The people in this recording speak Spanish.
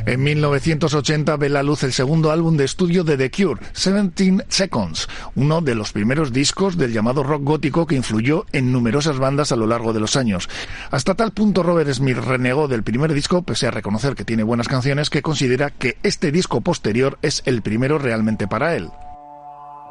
En 1980 ve la luz el segundo álbum de estudio de The Cure, 17 Seconds, uno de los primeros discos del llamado rock gótico que influyó en numerosas bandas a lo largo de los años. Hasta tal punto Robert Smith renegó del primer disco, pese a reconocer que tiene buenas canciones, que considera que este disco posterior es el primero realmente para él.